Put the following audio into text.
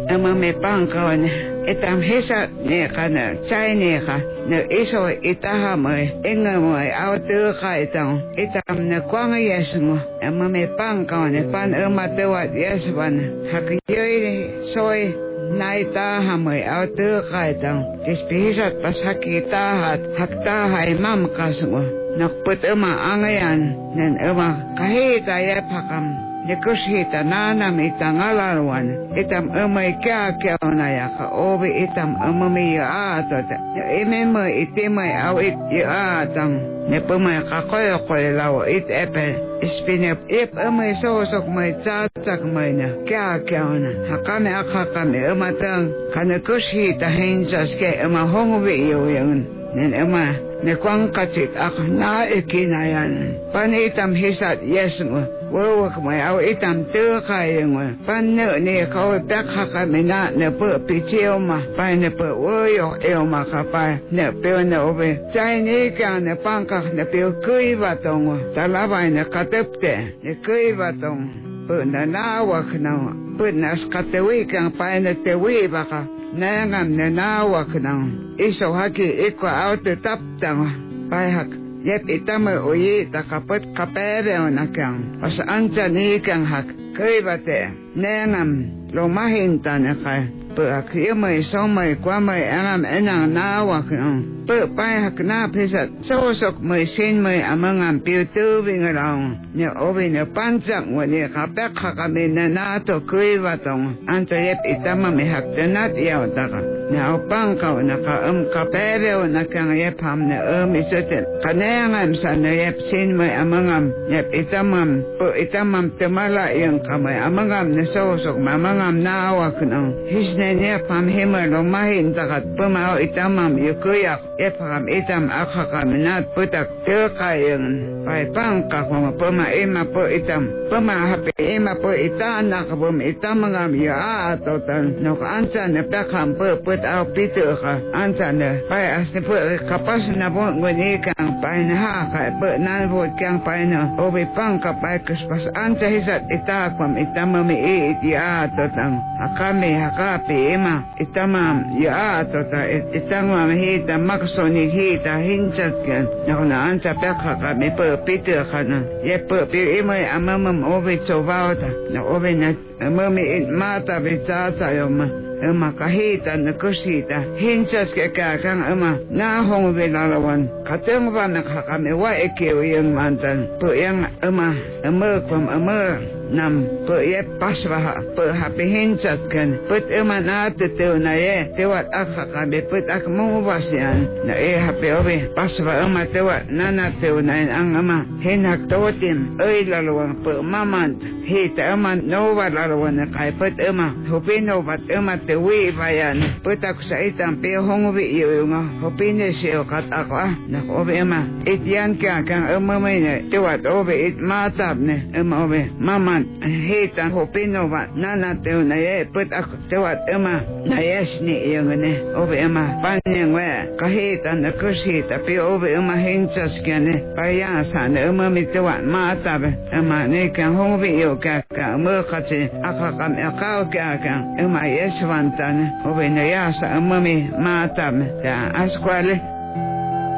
me pankaon etam hesa ne kana chai ne ka ne iso itaha mai enga mai auto ka etam ne kwanga yesmo me pankaon pan te wat yesban hakiyoi soi naita hamai auto ka dispisat pasakita hakta hai mam kasmo nakput angayan nen kahita yapakam nekushita nana mitangalaruan itam kya na yaka obi itam mi atota itemai au atam nepumai kakoyo law epe spine sosok mai tsatak mai na kya na hakame akakame tang kana kushita hinsas ke hongobi yoyan nen ne kwang kachit na ikinayan panitam hisat yesmo wawak mai au itam kayeng pan ne kau tak mina ne pichio ma pa ne woyo ma pa ne ne obe chai ne ka ne pangka ne kui batong talabai ne katepte ne kui batong na nawak na na skatewi kang pa ne tewi baka nangam ne nawak na iso haki ikwa auto tap tang pai hak yep itama oyi takapet kapere onakang pas ancha ni kang hak kebate nangam lo mahinta ne kai pe akiyamai somai kwamai angam enang nawak pe pai hak na pisat sosok mai sin mai amangam piutu bingarang ne obi ne panjang wani kapek hakame na to kuivatong ancha yep itama me hak denat yautaka ne opangkau na ka kapere onakang yep ham ne isete kanangam sa ne yep sin mai amangam yep itamam temala yang kamai amangam ne sosok mamangam nawak nang hisne ne pam hema lo mahin takat pemau itamam yukuyak epam itam akakam nat putak tekayeng pai pangka koma pema itam pema hape po itana kabum itamangam ya atotan nok ansa ne pakam put au piteka ansa ne pai asne kapas na bo ngoni kang pai na ha ka na bo kang pai na obi pangka pai kuspas ansa hisat itakwam itamami ya atotan akame hakape itamam ya atota itamam hita maksoni hita hinchatkan nakuna ansa pekha kami pite kana ye imai amamam obi chovauta na obi na mami mata bitata yoma kahita na kusita hinchas ke kakang na hong bilalawan kateng ba nakakami wa ekew yung mantan po yung kwam nam po ye paswa po happy hinchat kan put na tetew na ye tewat akakami put akmubasyan na happy obi paswa tewat nana tew na ang hinak totim lalawang po mamant hita nova lalawan na kay put hupino bat tewi bayan put ako sa itang pihongbi yung hupine siyo kat ako na obi ityan ka kang may na tewat obi it matab ne obi mama hitan hopino ba nana teo na ye put ako tewat na yes ni yung obi panyang we kahitan na kusita pi obi hinchas kene payasa na mitewat matab ne kang hongbi yung kaka kasi akakam akaw kaka yes wantan obi na yasa matab ya askwale